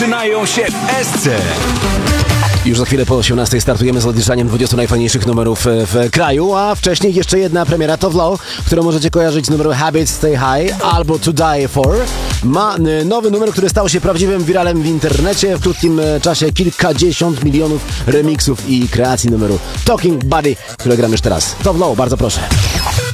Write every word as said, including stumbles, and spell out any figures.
zaczynają się w Esce. Już za chwilę po osiemnastej startujemy z odliczaniem dwudziestu najfajniejszych numerów w kraju, a wcześniej jeszcze jedna premiera to Vlo, którą możecie kojarzyć z numeru Habits Stay High albo To Die For. Ma nowy numer, który stał się prawdziwym wiralem w internecie. W krótkim czasie kilkadziesiąt milionów remixów i kreacji numeru Talking Buddy, które gram już teraz. To Vlo, bardzo proszę.